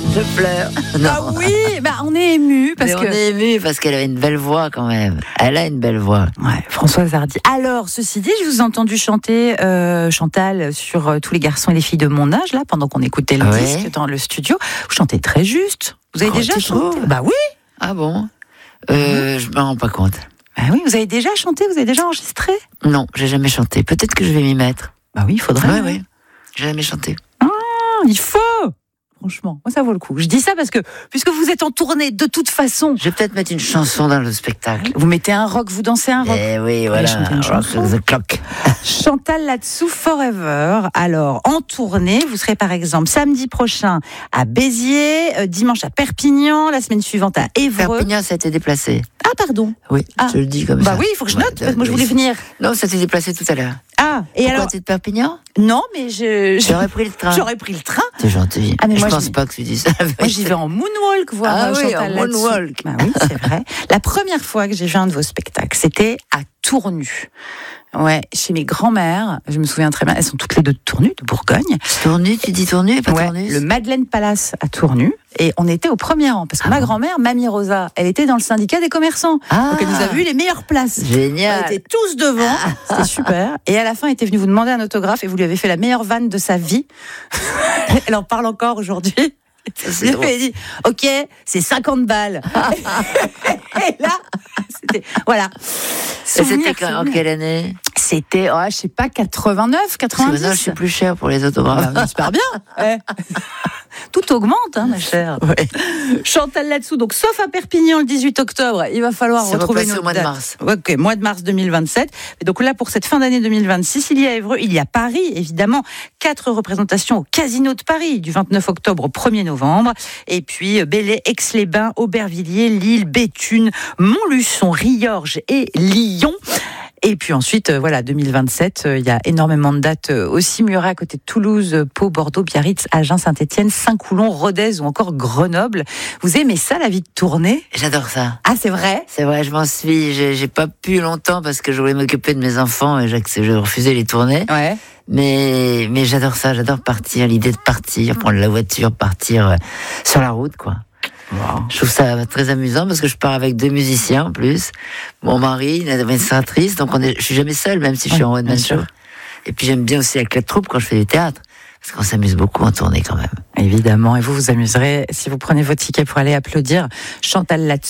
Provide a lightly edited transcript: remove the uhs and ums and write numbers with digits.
Je pleure. Ah oui, on est ému parce On est ému parce qu'elle avait une belle voix quand même. Elle a une belle voix. Ouais, Françoise Hardy. Alors, ceci dit, je vous ai entendu chanter Chantal sur Tous les garçons et les filles de mon âge là pendant qu'on écoutait le disque dans le studio. Vous chantez très juste. Vous avez déjà chanté? Bah oui. Ah bon? Je me rends pas compte. Bah oui, vous avez déjà chanté, vous avez déjà enregistré? Non, j'ai jamais chanté. Peut-être que je vais m'y mettre. Bah oui, il faudrait. Oui. J'ai jamais chanté. Ah, il faut. Franchement, moi ça vaut le coup. Je dis ça parce que, puisque vous êtes en tournée, de toute façon. Je vais peut-être mettre une chanson dans le spectacle. Vous mettez un rock, vous dansez un rock. Eh oui, voilà. Rock the clock. Chantal là-dessous forever. Alors, en tournée, vous serez par exemple samedi prochain à Béziers, dimanche à Perpignan, la semaine suivante à Évreux. Perpignan, ça a été déplacé. Ah, pardon. Oui, je le dis comme ça. Bah oui, il faut que je note, parce que moi je voulais venir. Non, ça s'est déplacé tout à l'heure. Ah, et pourquoi alors t'es de Perpignan? Non, mais j'aurais pris le train. J'aurais pris le train. C'est gentil. Ah, mais je moi, pense pas que tu dis ça. Moi, j'y vais en moonwalk voir Chantal en moonwalk. Bah oui, c'est vrai. La première fois que j'ai vu un de vos spectacles, c'était à Tournu. Ouais, chez mes grands-mères, je me souviens très bien, elles sont toutes les deux de Tournu, de Bourgogne. Tournu, tu dis Tournu et pas Tournu? Le Madeleine Palace à Tournu. Et on était au premier rang, parce que ma grand-mère, Mamie Rosa, elle était dans le syndicat des commerçants. Donc elle nous a vu les meilleures places. Génial. On était tous devant, c'était super. Et à la fin, elle était venue vous demander un autographe et vous lui avez fait la meilleure vanne de sa vie. Elle en parle encore aujourd'hui. Elle a dit, ok, c'est 50 balles. Et là, c'était, voilà. C'était en quelle année? C'était, je sais pas, 89, 90. Maintenant, je suis plus cher pour les autographes. J'espère bien. Ouais. Tout augmente, ma chère. Ouais. Chantal là-dessous, donc sauf à Perpignan le 18 octobre, il va falloir retrouver notre au mois date. de mars. Ok, mois de mars 2027. Et donc là, pour cette fin d'année 2026, il y a Évreux, il y a Paris, évidemment. 4 représentations au Casino de Paris, du 29 octobre au 1er novembre. Et puis Belley, Aix-les-Bains, Aubervilliers, Lille, Béthune, Montluçon, Riorges et Lyon. Et puis ensuite, 2027, il y a énormément de dates aussi. Muret à côté de Toulouse, Pau, Bordeaux, Biarritz, Agen, Saint-Étienne, Saint-Coulon, Rodez ou encore Grenoble. Vous aimez ça, la vie de tournée? J'adore ça. Ah, c'est vrai? C'est vrai, je m'en suis. J'ai pas pu longtemps parce que je voulais m'occuper de mes enfants et j'ai refusé les tournées. Ouais. Mais j'adore ça, j'adore partir, l'idée de partir, prendre la voiture, partir sur la route, quoi. Wow. Je trouve ça très amusant parce que je pars avec 2 musiciens en plus. Mon mari, une administratrice, donc je suis jamais seule, même si je suis en one-man show. Et puis j'aime bien aussi avec la troupe quand je fais du théâtre. Parce qu'on s'amuse beaucoup en tournée quand même. Évidemment, et vous amuserez si vous prenez votre ticket pour aller applaudir Chantal là-dessus.